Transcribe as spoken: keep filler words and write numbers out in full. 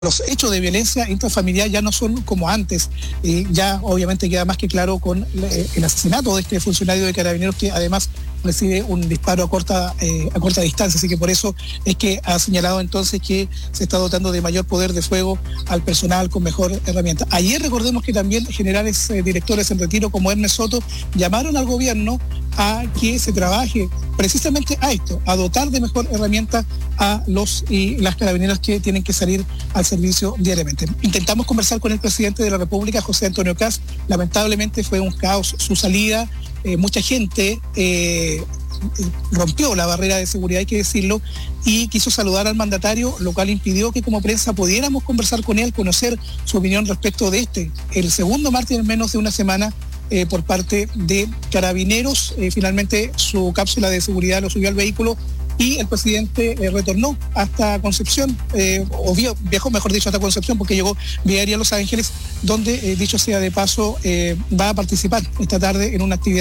Los hechos de violencia intrafamiliar ya no son como antes, eh, ya obviamente queda más que claro con eh, el asesinato de este funcionario de Carabineros que además recibe un disparo a corta, eh, a corta distancia, así que por eso es que ha señalado entonces que se está dotando de mayor poder de fuego al personal con mejor herramienta. Ayer recordemos que también generales eh, directores en retiro como Hermes Soto llamaron al gobierno a que se trabaje precisamente a esto, a dotar de mejor herramienta a los y las carabineras que tienen que salir al servicio diariamente. Intentamos conversar con el presidente de la República, José Antonio Kast. Lamentablemente fue un caos su salida. Eh, mucha gente eh, rompió la barrera de seguridad, hay que decirlo, y quiso saludar al mandatario, lo cual impidió que como prensa pudiéramos conversar con él, conocer su opinión respecto de este, el segundo mártir en menos de una semana eh, por parte de Carabineros. Eh, finalmente su cápsula de seguridad lo subió al vehículo y el presidente eh, retornó hasta Concepción, eh, o vio, viajó, mejor dicho, hasta Concepción, porque llegó vía aérea a Los Ángeles, donde, eh, dicho sea de paso, eh, va a participar esta tarde en una actividad